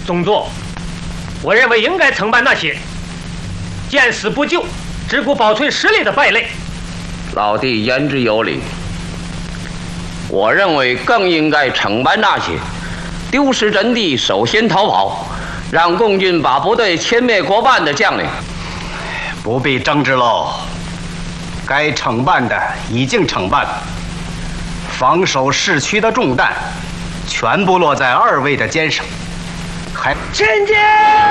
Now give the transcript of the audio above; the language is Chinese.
宗座，我认为应该惩办那些见死不救、只顾保存实力的败类。 老弟言之有理，我认为更应该惩办那些丢失阵地、首先逃跑，让共军把部队歼灭过半的将领。 不必争执喽，该惩办的已经惩办了，防守市区的重担全部落在二位的肩上。还前进！